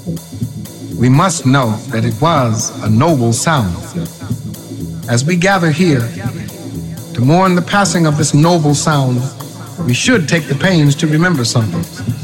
we must know that it was a noble sound. As we gather here to mourn the passing of this noble sound, we should take the pains to remember something.